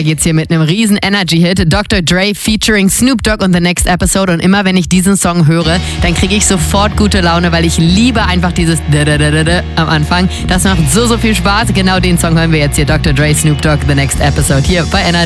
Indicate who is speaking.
Speaker 1: Weiter geht's hier mit einem riesen Energy-Hit. Dr. Dre featuring Snoop Dogg und The Next Episode. Und immer wenn ich diesen Song höre, dann kriege ich sofort gute Laune, weil ich liebe einfach dieses am Anfang. Das macht so viel Spaß. Genau den Song hören wir jetzt hier. Dr. Dre, Snoop Dogg, The Next Episode hier bei Energy.